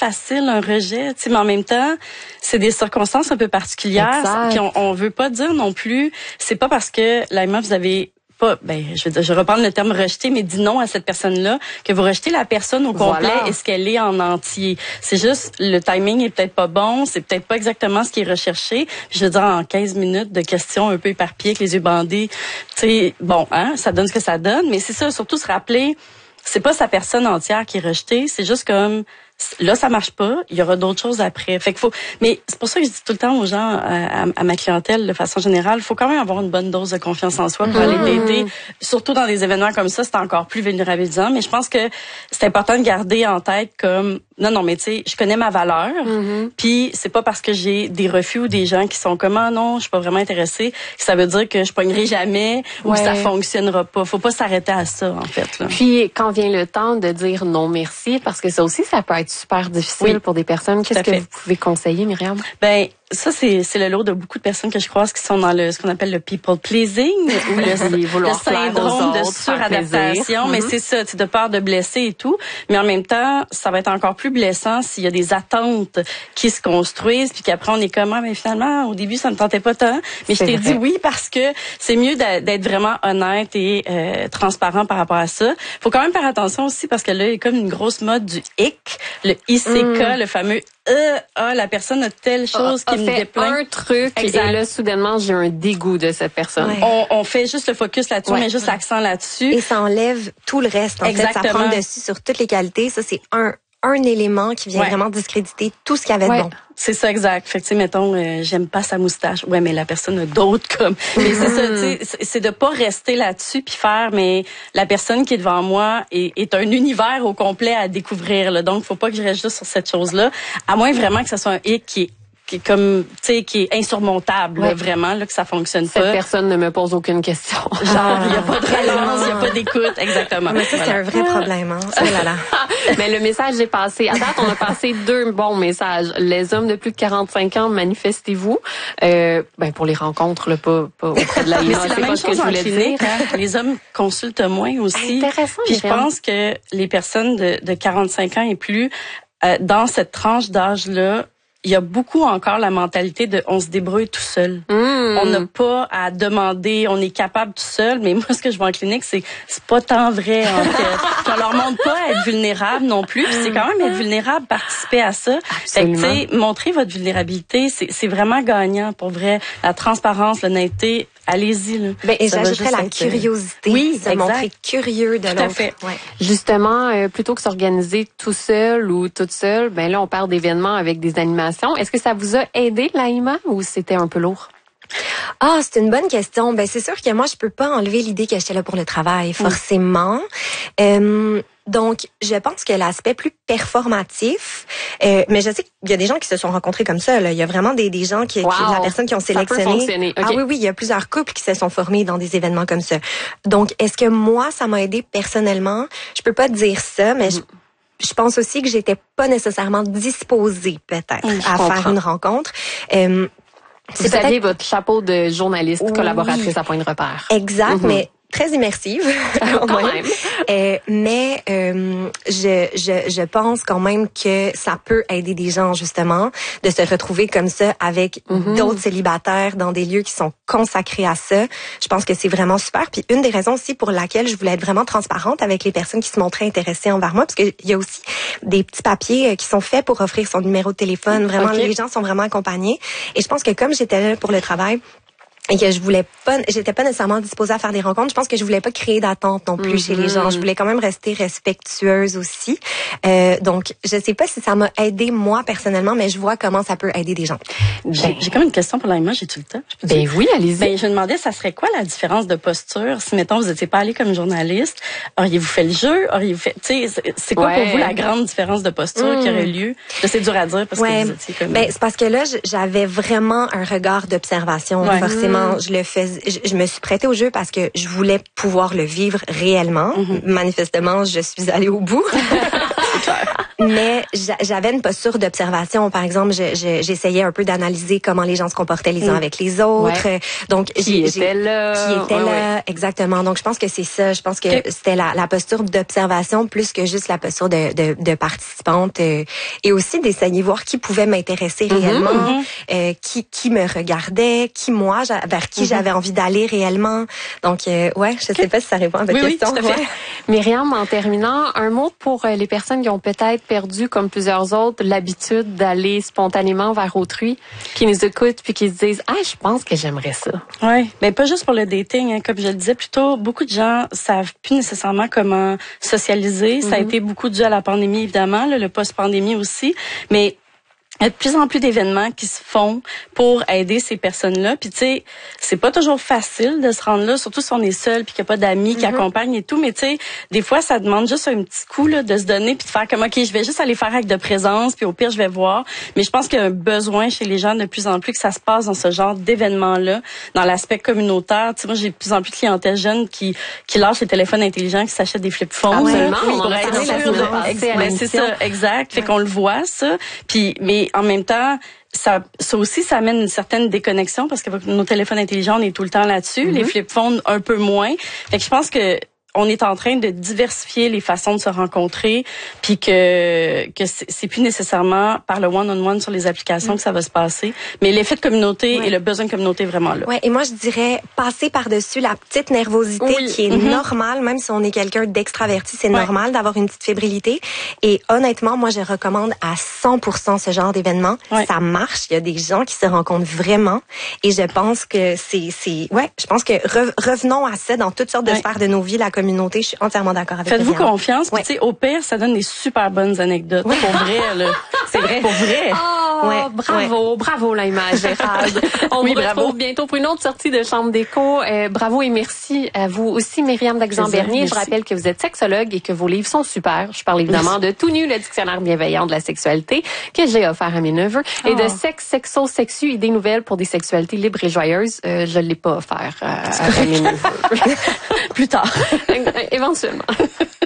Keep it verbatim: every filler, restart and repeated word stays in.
facile, un rejet, tu sais, mais en même temps, c'est des circonstances un peu particulières. Puis on, on veut pas dire non plus, c'est pas parce que, là, vous avez pas, ben, je veux dire, je reprends le terme rejeter, mais dis non à cette personne-là, que vous rejetez la personne au complet voilà. et ce qu'elle est en entier. C'est juste, le timing est peut-être pas bon, c'est peut-être pas exactement ce qui est recherché. Puis je veux dire, en quinze minutes de questions un peu éparpillées avec les yeux bandés, tu sais, bon, hein, ça donne ce que ça donne, mais c'est ça, surtout se rappeler, c'est pas sa personne entière qui est rejetée, c'est juste comme, là, ça marche pas, il y aura d'autres choses après. Fait qu'il faut, mais c'est pour ça que je dis tout le temps aux gens, à, à, à ma clientèle, de façon générale, il faut quand même avoir une bonne dose de confiance en soi pour mmh. aller t'aider. Surtout dans des événements comme ça, c'est encore plus vulnérabilisant. Mais je pense que c'est important de garder en tête comme, non, non, mais tu sais, je connais ma valeur. Mmh. Puis c'est pas parce que j'ai des refus ou des gens qui sont comme, ah non, je suis pas vraiment intéressée, que ça veut dire que je pognerai jamais ou ouais. que ça fonctionnera pas. Faut pas s'arrêter à ça, en fait. Là. Puis quand vient le temps de dire non merci, parce que ça aussi, ça peut être super difficile oui, pour des personnes. Qu'est-ce que vous pouvez conseiller, Myriam? Ben, ça, c'est, c'est le lot de beaucoup de personnes que je croise qui sont dans le, ce qu'on appelle le people pleasing ou le, le syndrome de suradaptation. Mais mm-hmm. c'est ça, c'est de peur de blesser et tout. Mais en même temps, ça va être encore plus blessant s'il y a des attentes qui se construisent puis qu'après on est comme, ah, mais finalement, au début, ça me tentait pas tant. Mais c'est je t'ai vrai. dit oui parce que c'est mieux d'être vraiment honnête et euh, transparent par rapport à ça. Faut quand même faire attention aussi parce que là, il y a comme une grosse mode du hic, le I C K, mm. le fameux euh, ah, la personne a telle chose ah, qui me déplaît. Un truc exact. Et là, soudainement, j'ai un dégoût de cette personne. Ouais. On, on fait juste le focus là-dessus, ouais. on met juste l'accent là-dessus. Et ça enlève tout le reste. En Exactement. fait, ça prend le dessus sur toutes les qualités. Ça, c'est un un élément qui vient ouais. vraiment discréditer tout ce qu'il y avait ouais. de bon. C'est ça, exact. Fait que, tu sais, mettons, euh, j'aime pas sa moustache. Ouais, mais la personne a d'autres comme. Mais c'est ça, tu sais, c'est de pas rester là-dessus puis faire, mais la personne qui est devant moi est, est un univers au complet à découvrir, là. Donc, faut pas que je reste juste sur cette chose-là. À moins vraiment que ce soit un hic qui est qui est comme, tu sais, qui est insurmontable, ouais. là, vraiment, là, que ça fonctionne Cette pas. Cette personne ne me pose aucune question. Genre, il y a pas de relance, il y a pas d'écoute, exactement. Mais ça, voilà. c'est un vrai problème, hein. Oh là là. Mais le message est passé. À date, on a passé deux bons messages. Les hommes de plus de quarante-cinq ans, manifestez-vous. Euh, ben, pour les rencontres, là, pas, pas auprès de la Mais c'est la même chose que je voulais clinique, dire. Hein. Les hommes consultent moins aussi. Intéressant. Puis je pense que les personnes de, de quarante-cinq ans et plus, euh, dans cette tranche d'âge-là, il y a beaucoup encore la mentalité de on se débrouille tout seul. Mmh. On n'a pas à demander, on est capable tout seul. Mais moi, ce que je vois en clinique, c'est c'est pas tant vrai. En fait. On leur montre pas à être vulnérable non plus. Puis c'est quand même être vulnérable, participer à ça. Absolument. Fait que, tu sais, montrer votre vulnérabilité, c'est c'est vraiment gagnant pour vrai. La transparence, l'honnêteté. Allez-y, là. Ben, et j'ajouterais la curiosité. Oui, se montrer curieux de l'autre. Tout à fait. Ouais. Justement, euh, plutôt que s'organiser tout seul ou toute seule, ben là, on parle d'événements avec des animations. Est-ce que ça vous a aidé, l'Aïma, ou c'était un peu lourd? Ah, c'est une bonne question. Ben, c'est sûr que moi, je peux pas enlever l'idée que j'étais là pour le travail, forcément. Mm. Euh, donc, je pense que l'aspect plus performatif, euh, mais je sais qu'il y a des gens qui se sont rencontrés comme ça. Là. Il y a vraiment des, des gens qui, wow. qui, la personne qui ont sélectionné. Ça peut fonctionner. Okay. Ah oui, oui, il y a plusieurs couples qui se sont formés dans des événements comme ça. Donc, est-ce que moi, ça m'a aidé personnellement? Je peux pas dire ça, mais mm. je, je pense aussi que j'étais pas nécessairement disposée, peut-être, mm, à faire une rencontre. Euh, Vous C'est aviez votre chapeau de journaliste, oui. collaboratrice à point de repère. Exact, mm-hmm. mais très immersive. quand même. Euh, mais euh, je, je, je pense quand même que ça peut aider des gens, justement, de se retrouver comme ça avec mm-hmm. d'autres célibataires dans des lieux qui sont consacrés à ça. Je pense que c'est vraiment super. Puis une des raisons aussi pour laquelle je voulais être vraiment transparente avec les personnes qui se montraient intéressées envers moi, parce qu'il y a aussi des petits papiers qui sont faits pour offrir son numéro de téléphone. Vraiment, okay. les gens sont vraiment accompagnés. Et je pense que comme j'étais là pour le travail, et que je voulais pas, j'étais pas nécessairement disposée à faire des rencontres. Je pense que je voulais pas créer d'attente non plus mm-hmm. chez les gens. Je voulais quand même rester respectueuse aussi. Euh, donc, je sais pas si ça m'a aidé moi personnellement, mais je vois comment ça peut aider des gens. J'ai, j'ai comme une question pour l'Aïma, j'ai tout le temps. Ben dire? Oui, allez-y. Ben, je me demandais, ça serait quoi la différence de posture si, mettons, vous n'étiez pas allé comme journaliste, auriez-vous fait le jeu, auriez-vous fait, tu sais, c'est quoi ouais. pour vous la grande différence de posture mm. qui aurait lieu? Là, c'est dur à dire parce ouais. que vous étiez comme... Ben, c'est parce que là, j'avais vraiment un regard d'observation, ouais. forcément. Je le fais, je, je me suis prêtée au jeu parce que je voulais pouvoir le vivre réellement. Mm-hmm. Manifestement, je suis allée au bout. c'est clair. Mais j'avais une posture d'observation. Par exemple, je, je, j'essayais un peu d'analyser comment les gens se comportaient les uns mmh. avec les autres. Ouais. Donc, qui j'ai, était là. Qui était ouais, là, ouais. exactement. Donc, je pense que c'est ça. Je pense que okay. c'était la, la posture d'observation plus que juste la posture de, de, de participante. Euh, et aussi d'essayer de voir qui pouvait m'intéresser mmh. réellement, mmh. Euh, qui, qui me regardait, qui moi, vers qui mmh. j'avais envie d'aller réellement. Donc, euh, ouais, je sais pas si ça répond à votre oui, question. Oui, tout à fait. Ouais. Myriam, en terminant, un mot pour les personnes qui ont peut-être perdu, comme plusieurs autres, l'habitude d'aller spontanément vers autrui, qui nous écoutent puis qui se disent « Ah, je pense que j'aimerais ça. » Oui, mais pas juste pour le dating. Hein, comme je le disais plus tôt, beaucoup de gens savent plus nécessairement comment socialiser. Mm-hmm. Ça a été beaucoup dû à la pandémie, évidemment, là, le post-pandémie aussi. Mais il y a de plus en plus d'événements qui se font pour aider ces personnes-là. Puis tu sais, c'est pas toujours facile de se rendre là, surtout si on est seul puis qu'il n'y a pas d'amis mm-hmm. qui accompagnent et tout. Mais tu sais, des fois, ça demande juste un petit coup là, de se donner puis de faire comme, OK, je vais juste aller faire acte de présence puis au pire, je vais voir. Mais je pense qu'il y a un besoin chez les gens de plus en plus que ça se passe dans ce genre d'événements-là, dans l'aspect communautaire. Tu sais, moi, j'ai de plus en plus de clientèle jeune qui qui lâche les téléphones intelligents, qui s'achètent des flip-phones. Absolument. Oui, on pour être sûr de ben, c'est ça, exact. Ouais. Fait qu'on le voit, ça. Puis, mais en même temps, ça, ça aussi, ça amène une certaine déconnexion parce que nos téléphones intelligents, on est tout le temps là-dessus. Mm-hmm. Les flip-phones, un peu moins. Fait que je pense que on est en train de diversifier les façons de se rencontrer, puis que que c'est, c'est plus nécessairement par le one-on-one sur les applications mmh. que ça va se passer, mais l'effet de communauté ouais. et le besoin de communauté est vraiment là. Ouais, et moi je dirais passer par-dessus la petite nervosité oui. qui est mmh. normale, même si on est quelqu'un d'extraverti, c'est ouais. normal d'avoir une petite fébrilité. Et honnêtement, moi je recommande à cent pour cent ce genre d'événement. Ouais. Ça marche, il y a des gens qui se rencontrent vraiment, et je pense que c'est c'est ouais, je pense que re, revenons à ça dans toutes sortes de ouais. sphères de nos vies, la communauté, je suis entièrement d'accord avec vous. Faites-vous confiance, puis ouais. tu sais, au pire, ça donne des super bonnes anecdotes. Ouais. Pour vrai, là. C'est vrai. Pour vrai. Oh, ouais. bravo, ouais. bravo l'image, Gérald. On oui, vous bravo. retrouve bientôt pour une autre sortie de Chambre d'écho. Euh, bravo et merci à vous aussi, Myriam Daxan-Bernier. Je rappelle que vous êtes sexologue et que vos livres sont super. Je parle évidemment merci. de Tout nu, le dictionnaire bienveillant de la sexualité que j'ai offert à mes neveux, oh. et de Sexe, Sexo, Sexu, idées nouvelles pour des sexualités libres et joyeuses. Euh, je l'ai pas offert euh, à mes neveux. Plus tard. Éventuellement.